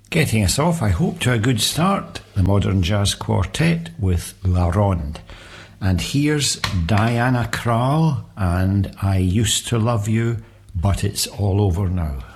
Getting us off, I hope, to a good start, the Modern Jazz Quartet with La Ronde. And here's Diana Krall and I Used to Love You, But It's All Over Now.